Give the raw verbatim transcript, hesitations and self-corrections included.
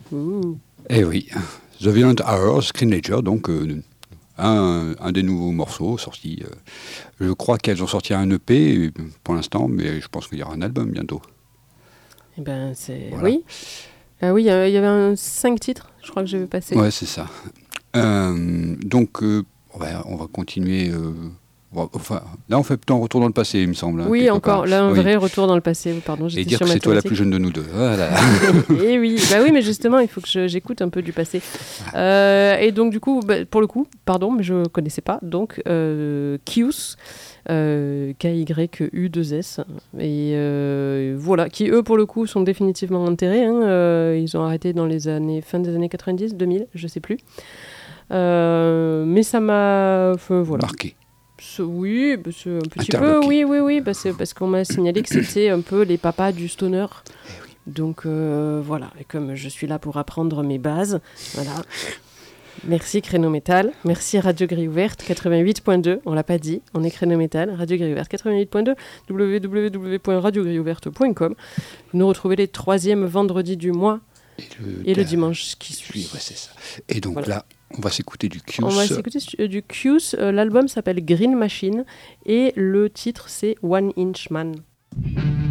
Ouh. Eh oui, The Violent Hour, Screenager, donc euh, un, un des nouveaux morceaux sortis. Euh, je crois qu'elles ont sorti un E P pour l'instant, mais je pense qu'il y aura un album bientôt. Eh ben, c'est... Voilà. Oui. Ah oui, il y avait un cinq titres, je crois que je vais passer. Ouais, c'est ça. Euh, donc, euh, ouais, on va continuer. Euh, enfin, là, on fait plutôt un retour dans le passé, il me semble. Hein, oui, encore. part. Là, un oui. vrai retour dans le passé. Pardon, j'étais Et dire sur que c'est toi la mathématiques. plus jeune de nous deux. Voilà. et oui, bah oui, mais justement, il faut que je, j'écoute un peu du passé. Euh, et donc, du coup, bah, pour le coup, pardon, mais je ne connaissais pas. Donc, euh, Kyus. Euh, K Y U deux S et euh, voilà, qui eux pour le coup sont définitivement enterrés, hein. euh, ils ont arrêté dans les années fin des années quatre-vingt-dix, deux mille, je sais plus, euh, mais ça m'a euh, voilà. Marqué. Ce, oui, bah, c'est un petit peu, oui, oui, oui, bah, c'est parce qu'on m'a signalé que c'était un peu les papas du stoner. Eh oui. Donc euh, voilà, et comme je suis là pour apprendre mes bases, voilà. Merci Créneau Métal, merci Radio Grille Ouverte quatre-vingt-huit point deux, on l'a pas dit, on est Créneau Métal, Radio Grille Ouverte quatre-vingt-huit point deux, w w w point radio grille ouverte point com. Vous nous retrouvez les troisièmes vendredis du mois et le, et le dimanche qui suit. Ouais, c'est ça. Et donc voilà. Là, on va s'écouter du Kyus. On va s'écouter euh, du Kyus, euh, l'album s'appelle Green Machine et le titre c'est One Inch Man.